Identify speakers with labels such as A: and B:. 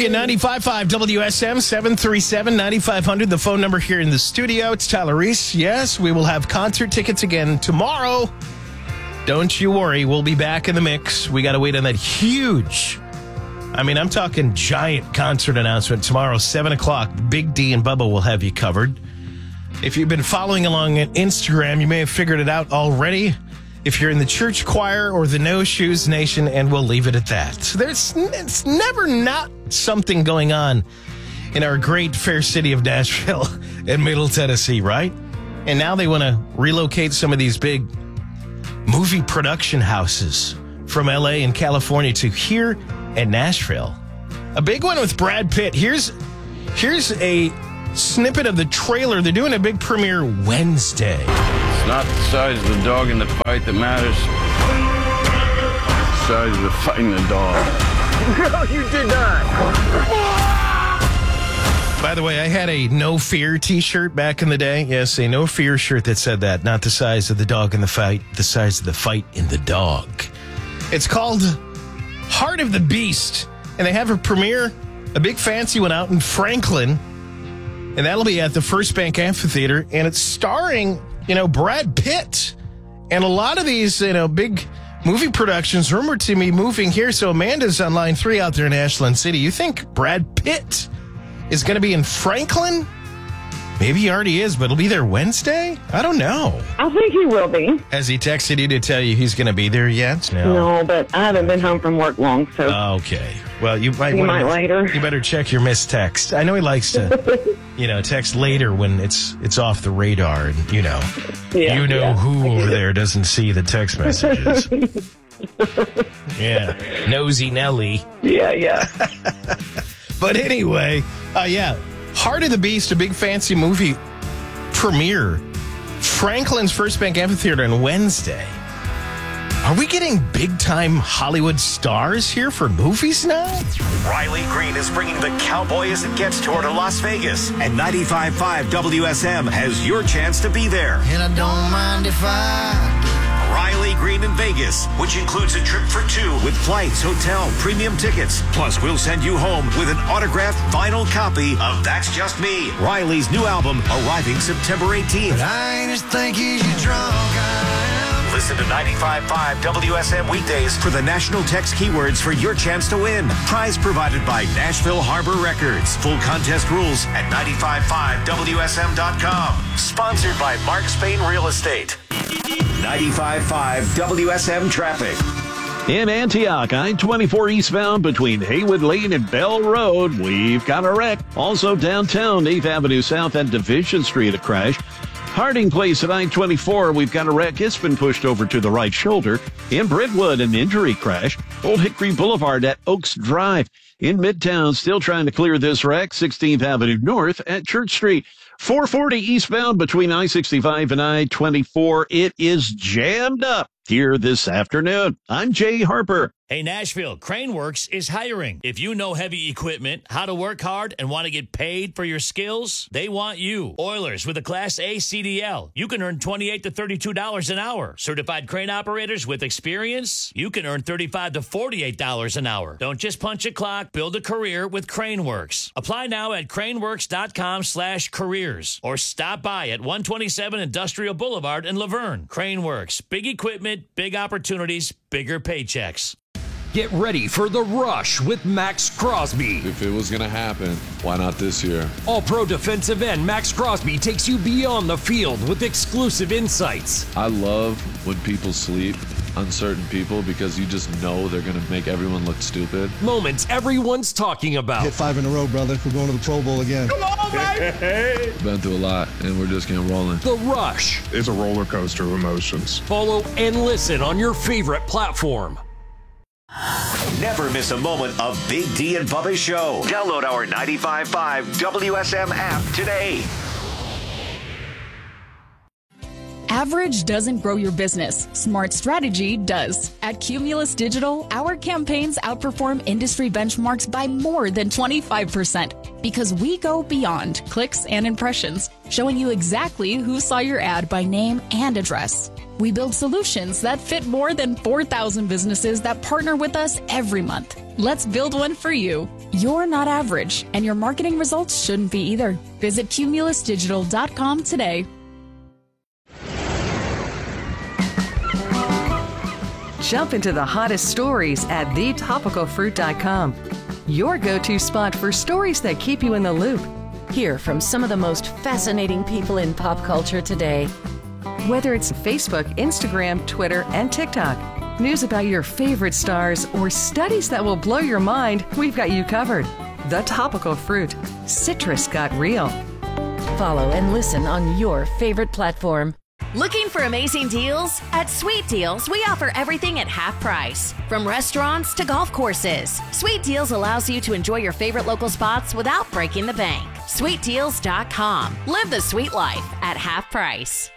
A: you. 95.5 WSM 737-9500. The phone number here in the studio. It's Tyler Reese. Yes, we will have concert tickets again tomorrow. Don't you worry. We'll be back in the mix. We got to wait on that huge, I'm talking giant concert announcement tomorrow, 7 o'clock. Big D and Bubba will have you covered. If you've been following along at Instagram, you may have figured it out already. If you're in the church choir or the No Shoes Nation, and we'll leave it at that. It's never not something going on in our great fair city of Nashville and Middle Tennessee, right? And now they want to relocate some of these big movie production houses from L.A. and California to here in Nashville. A big one with Brad Pitt. Here's a snippet of the trailer. They're doing a big premiere Wednesday.
B: It's not the size of the dog in the fight that matters. It's the size of the fight in the dog.
C: No, you did not.
A: By the way, I had a No Fear t-shirt back in the day. Yes, a No Fear shirt that said that. Not the size of the dog in the fight, the size of the fight in the dog. It's called Heart of the Beast. And they have a premiere, a big fancy one out in Franklin. And that'll be at the First Bank Amphitheater. And it's starring, Brad Pitt. And a lot of these, big movie productions rumored to be moving here. So Amanda's on line 3 out there in Ashland City. You think Brad Pitt is going to be in Franklin? Maybe he already is, but he'll be there Wednesday? I don't know.
C: I think he will be.
A: Has he texted you to tell you he's going to be there yet?
C: No, but I haven't been home from work long, so.
A: Okay. Well, you might
C: later.
A: You better check your missed text. I know he likes to, text later when it's off the radar, and who over there doesn't see the text messages. Yeah, Nosy Nelly.
C: Yeah.
A: But anyway, Heart of the Beast, a big fancy movie premiere. Franklin's First Bank Amphitheater on Wednesday. Are we getting big-time Hollywood stars here for movies now?
D: Riley Green is bringing the Cowboy as it gets tour to Las Vegas. And 95.5 WSM has your chance to be there.
E: And I don't mind if I do.
D: Riley Green in Vegas, which includes a trip for 2 with flights, hotel, premium tickets. Plus, we'll send you home with an autographed vinyl copy of That's Just Me, Riley's new album, arriving September 18th.
E: But I ain't as thinky as you drunk I am.
D: Listen to 95.5 WSM weekdays for the national text keywords for your chance to win. Prize provided by Nashville Harbor Records. Full contest rules at 955WSM.com. Sponsored by Mark Spain Real Estate. 95.5 WSM traffic.
F: In Antioch, I-24 eastbound between Haywood Lane and Bell Road, we've got a wreck. Also downtown, 8th Avenue South and Division Street, a crash. Harding Place at I-24, we've got a wreck. It's been pushed over to the right shoulder. In Brentwood, an injury crash. Old Hickory Boulevard at Oaks Drive. In Midtown, still trying to clear this wreck. 16th Avenue North at Church Street. 440 eastbound between I-65 and I-24. It is jammed up here this afternoon. I'm Jay Harper.
G: Hey, Nashville, Craneworks is hiring. If you know heavy equipment, how to work hard, and want to get paid for your skills, they want you. Oilers with a Class A CDL. You can earn $28 to $32 an hour. Certified crane operators with experience, you can earn $35 to $48 an hour. Don't just punch a clock, build a career with Craneworks. Apply now at craneworks.com/careers or stop by at 127 Industrial Boulevard in Laverne. Craneworks, big equipment, big opportunities, bigger paychecks.
H: Get ready for The Rush with Max Crosby.
I: If it was going to happen, why not this year?
H: All-pro defensive end Max Crosby takes you beyond the field with exclusive insights.
I: I love when people sleep on certain people because you just know they're going to make everyone look stupid.
H: Moments everyone's talking about.
J: Hit 5 in a row, brother. We're going to the Pro Bowl again.
H: Come on, baby!
I: Been through a lot, and we're just getting rolling.
H: The Rush.
K: It's a roller coaster of emotions.
H: Follow and listen on your favorite platform.
D: Never miss a moment of Big D and Bubba's show. Download our 95.5 WSM app today.
L: Average doesn't grow your business. Smart strategy does. At Cumulus Digital, our campaigns outperform industry benchmarks by more than 25% because we go beyond clicks and impressions, showing you exactly who saw your ad by name and address. We build solutions that fit more than 4,000 businesses that partner with us every month. Let's build one for you. You're not average, and your marketing results shouldn't be either. Visit cumulusdigital.com today.
M: Jump into the hottest stories at thetopicalfruit.com. Your go-to spot for stories that keep you in the loop.
N: Hear from some of the most fascinating people in pop culture today.
M: Whether it's Facebook, Instagram, Twitter, and TikTok, news about your favorite stars, or studies that will blow your mind, we've got you covered. The Topical Fruit. Citrus got real.
N: Follow and listen on your favorite platform.
O: Looking for amazing deals? At Sweet Deals, we offer everything at half price. From restaurants to golf courses, Sweet Deals allows you to enjoy your favorite local spots without breaking the bank. SweetDeals.com. Live the sweet life at half price.